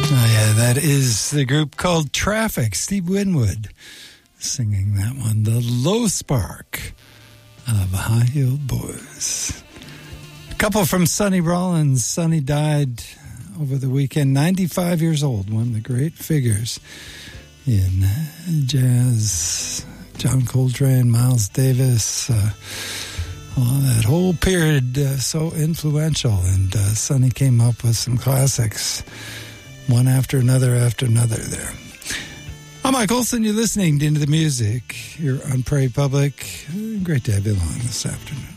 Oh, yeah, that is the group called Traffic. Steve Winwood singing that one. The Low Spark of High Heeled Boys. A couple from Sonny Rollins. Sonny died over the weekend, 95 years old, one of the great figures in jazz. John Coltrane, Miles Davis, that whole period so influential. And Sonny came up with some classics, one after another there. I'm Mike Olson. You're listening to Into the Music here on Prairie Public. Great to have you along this afternoon.